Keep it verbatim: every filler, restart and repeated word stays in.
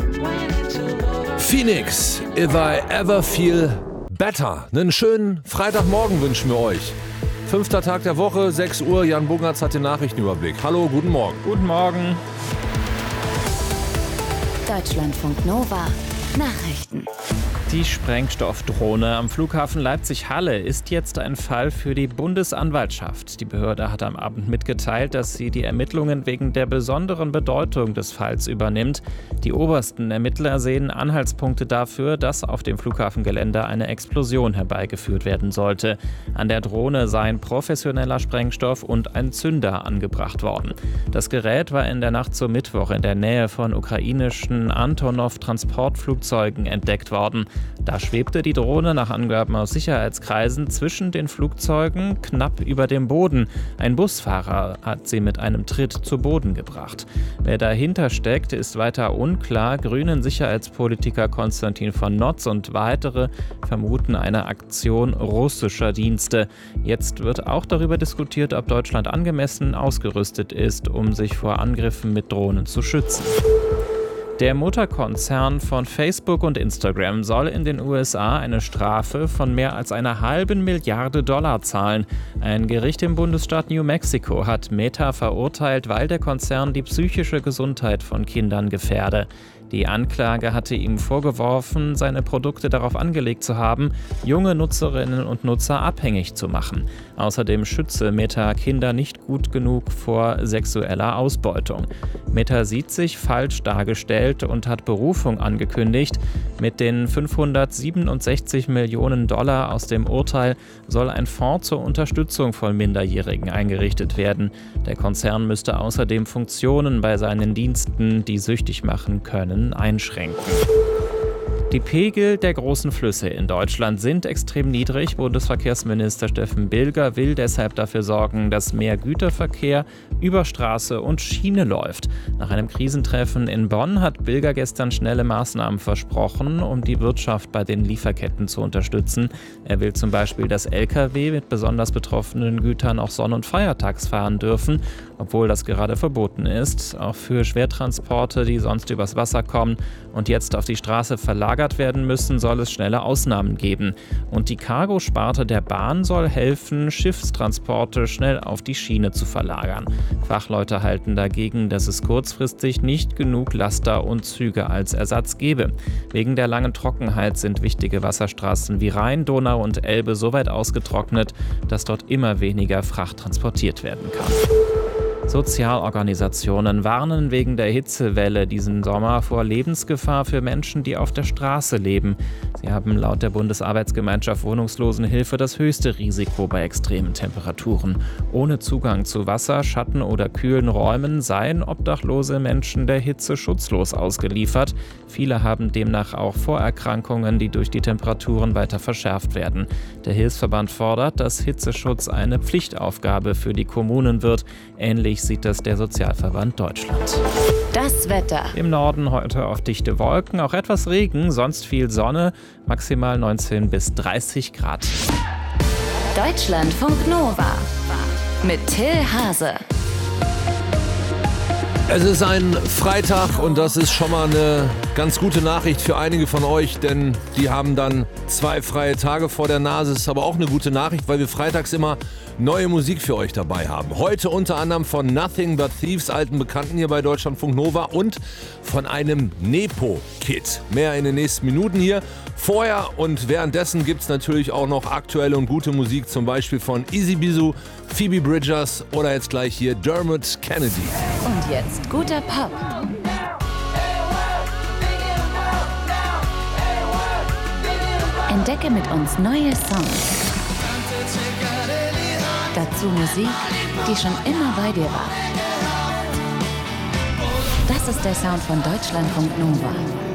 Phoenix, If I Ever Feel Better. Einen schönen Freitagmorgen wünschen wir euch. Fünfter Tag der Woche, sechs Uhr. Jan Bungertz hat den Nachrichtenüberblick. Hallo, guten Morgen. Guten Morgen. Deutschlandfunk Nova. Nachrichten. Die Sprengstoffdrohne am Flughafen Leipzig-Halle ist jetzt ein Fall für die Bundesanwaltschaft. Die Behörde hat am Abend mitgeteilt, dass sie die Ermittlungen wegen der besonderen Bedeutung des Falls übernimmt. Die obersten Ermittler sehen Anhaltspunkte dafür, dass auf dem Flughafengelände eine Explosion herbeigeführt werden sollte. An der Drohne seien professioneller Sprengstoff und ein Zünder angebracht worden. Das Gerät war in der Nacht zum Mittwoch in der Nähe von ukrainischen Antonov-Transportflugzeugen entdeckt worden. Da schwebte die Drohne nach Angaben aus Sicherheitskreisen zwischen den Flugzeugen knapp über dem Boden. Ein Busfahrer hat sie mit einem Tritt zu Boden gebracht. Wer dahinter steckt, ist weiter unklar. Grünen Sicherheitspolitiker Konstantin von Notz und weitere vermuten eine Aktion russischer Dienste. Jetzt wird auch darüber diskutiert, ob Deutschland angemessen ausgerüstet ist, um sich vor Angriffen mit Drohnen zu schützen. Der Mutterkonzern von Facebook und Instagram soll in den U S A eine Strafe von mehr als einer halben Milliarde Dollar zahlen. Ein Gericht im Bundesstaat New Mexico hat Meta verurteilt, weil der Konzern die psychische Gesundheit von Kindern gefährde. Die Anklage hatte ihm vorgeworfen, seine Produkte darauf angelegt zu haben, junge Nutzerinnen und Nutzer abhängig zu machen. Außerdem schütze Meta Kinder nicht gut genug vor sexueller Ausbeutung. Meta sieht sich falsch dargestellt und hat Berufung angekündigt. Mit den fünfhundertsiebenundsechzig Millionen Dollar aus dem Urteil soll ein Fonds zur Unterstützung von Minderjährigen eingerichtet werden. Der Konzern müsste außerdem Funktionen bei seinen Diensten, die süchtig machen können, einschränken. Die Pegel der großen Flüsse in Deutschland sind extrem niedrig. Bundesverkehrsminister Steffen Bilger will deshalb dafür sorgen, dass mehr Güterverkehr über Straße und Schiene läuft. Nach einem Krisentreffen in Bonn hat Bilger gestern schnelle Maßnahmen versprochen, um die Wirtschaft bei den Lieferketten zu unterstützen. Er will zum Beispiel, dass L K W mit besonders betroffenen Gütern auch sonn- und feiertags fahren dürfen, obwohl das gerade verboten ist. Auch für Schwertransporte, die sonst übers Wasser kommen und jetzt auf die Straße verlagert werden müssen, soll es schnelle Ausnahmen geben. Und die Cargo-Sparte der Bahn soll helfen, Schiffstransporte schnell auf die Schiene zu verlagern. Fachleute halten dagegen, dass es kurzfristig nicht genug Laster und Züge als Ersatz gebe. Wegen der langen Trockenheit sind wichtige Wasserstraßen wie Rhein, Donau und Elbe so weit ausgetrocknet, dass dort immer weniger Fracht transportiert werden kann. Sozialorganisationen warnen wegen der Hitzewelle diesen Sommer vor Lebensgefahr für Menschen, die auf der Straße leben. Sie haben laut der Bundesarbeitsgemeinschaft Wohnungslosenhilfe das höchste Risiko bei extremen Temperaturen. Ohne Zugang zu Wasser, Schatten oder kühlen Räumen seien obdachlose Menschen der Hitze schutzlos ausgeliefert. Viele haben demnach auch Vorerkrankungen, die durch die Temperaturen weiter verschärft werden. Der Hilfsverband fordert, dass Hitzeschutz eine Pflichtaufgabe für die Kommunen wird. Ähnlich sieht das der Sozialverband Deutschland. Das Wetter. Im Norden heute auf dichte Wolken, auch etwas Regen, sonst viel Sonne, maximal neunzehn bis dreißig Grad. Deutschlandfunk Nova mit Till Hase. Es ist ein Freitag und das ist schon mal eine ganz gute Nachricht für einige von euch, denn die haben dann zwei freie Tage vor der Nase. Es ist aber auch eine gute Nachricht, weil wir freitags immer neue Musik für euch dabei haben. Heute unter anderem von Nothing But Thieves, alten Bekannten hier bei Deutschlandfunk Nova, und von einem Nepo-Kid. Mehr in den nächsten Minuten hier. Vorher und währenddessen gibt es natürlich auch noch aktuelle und gute Musik, zum Beispiel von Easy Bizu, Phoebe Bridgers oder jetzt gleich hier Dermot Kennedy. Und jetzt guter Pop. Entdecke mit uns neue Songs. Dazu Musik, die schon immer bei dir war. Das ist der Sound von Deutschlandfunk Nova.